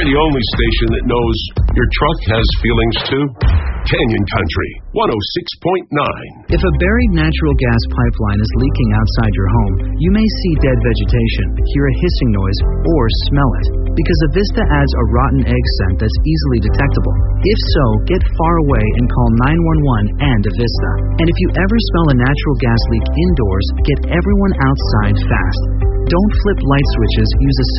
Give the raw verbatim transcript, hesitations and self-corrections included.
We're the only station that knows your truck has feelings too. Canyon Country, one oh six point nine. If a buried natural gas pipeline is leaking outside your home, you may see dead vegetation, hear a hissing noise, or smell it, because Avista adds a rotten egg scent that's easily detectable. If so, get far away and call nine one one and Avista. And if you ever smell a natural gas leak indoors, get everyone outside fast. Don't flip light switches, use a